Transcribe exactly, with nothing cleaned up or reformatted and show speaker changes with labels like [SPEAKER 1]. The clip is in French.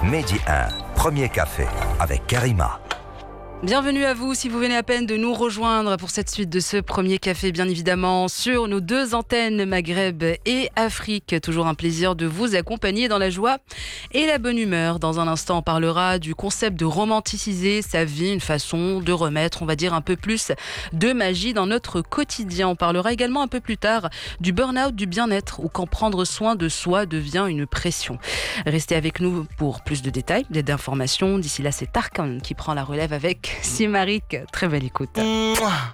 [SPEAKER 1] Mehdi un, premier café avec Karima.
[SPEAKER 2] Bienvenue à vous si vous venez à peine de nous rejoindre pour cette suite de ce premier café, bien évidemment, sur nos deux antennes Maghreb et Afrique. Toujours un plaisir de vous accompagner dans la joie et la bonne humeur. Dans un instant, on parlera du concept de romanticiser sa vie, une façon de remettre, on va dire, un peu plus de magie dans notre quotidien. On parlera également un peu plus tard du burn-out, du bien-être, ou quand prendre soin de soi devient une pression. Restez avec nous pour plus de détails, d'informations. D'ici là, c'est Tarkan qui prend la relève avec Simarik. Très belle écoute.
[SPEAKER 3] Mouah.